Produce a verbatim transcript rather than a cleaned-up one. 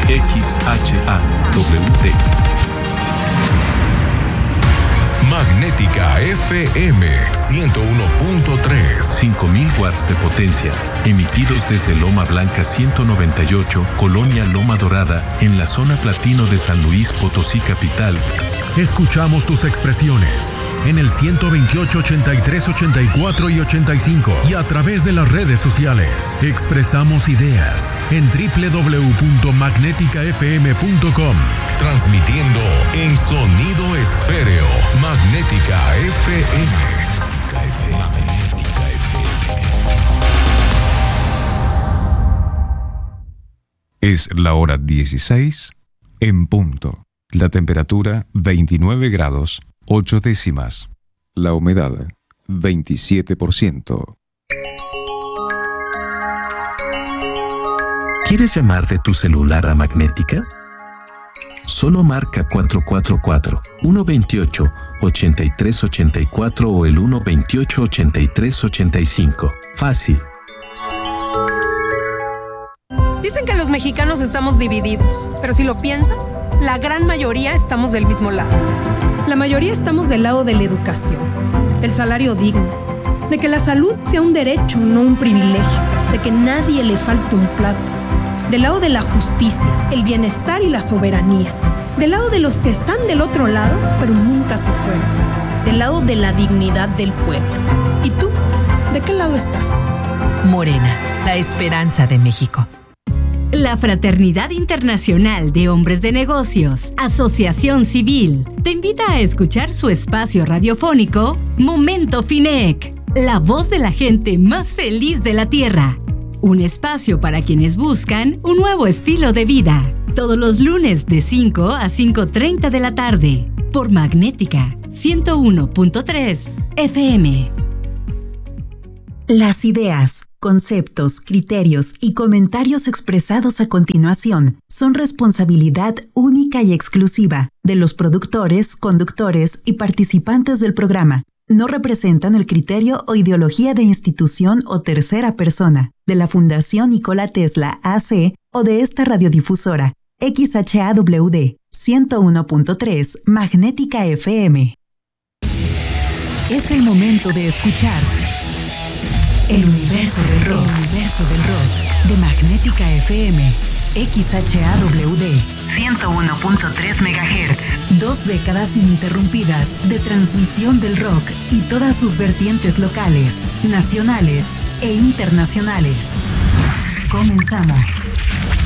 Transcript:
X H A W D. Magnética F M ciento uno punto tres. cinco mil watts de potencia, emitidos desde Loma Blanca ciento noventa y ocho, Colonia Loma Dorada, en la zona platino de San Luis Potosí capital. Escuchamos tus expresiones en el ciento veintiocho, ochenta y tres, ochenta y cuatro y ochenta y cinco y a través de las redes sociales. Expresamos ideas en doble u doble u doble u punto magnética f m punto com. Transmitiendo en sonido esféreo. Magnética F M. Magnética F M. Es la hora dieciséis en punto. La temperatura veintinueve grados, ocho décimas. La humedad veintisiete por ciento. ¿Quieres llamar de tu celular a Magnética? Solo marca cuatro cuatro cuatro, uno dos ocho, ocho tres ocho cuatro o el uno dos ocho, ocho tres ocho cinco. Fácil. Dicen que los mexicanos estamos divididos, pero si lo piensas, la gran mayoría estamos del mismo lado. La mayoría estamos del lado de la educación, del salario digno, de que la salud sea un derecho, no un privilegio, de que nadie le falte un plato, del lado de la justicia, el bienestar y la soberanía, del lado de los que están del otro lado, pero nunca se fueron, del lado de la dignidad del pueblo. ¿Y tú? ¿De qué lado estás? Morena, la esperanza de México. La Fraternidad Internacional de Hombres de Negocios, Asociación Civil, te invita a escuchar su espacio radiofónico Momento Finec, la voz de la gente más feliz de la Tierra. Un espacio para quienes buscan un nuevo estilo de vida. Todos los lunes de cinco a cinco treinta de la tarde, por Magnética ciento uno punto tres F M. Las ideas, conceptos, criterios y comentarios expresados a continuación son responsabilidad única y exclusiva de los productores, conductores y participantes del programa. No representan el criterio o ideología de institución o tercera persona, de la Fundación Nikola Tesla A C o de esta radiodifusora, X H A W D ciento uno punto tres Magnética F M. Es el momento de escuchar el universo del rock, el universo del rock de Magnética F M, X H A W D ciento uno punto tres megahertz. Dos décadas ininterrumpidas de transmisión del rock y todas sus vertientes locales, nacionales e internacionales. Comenzamos.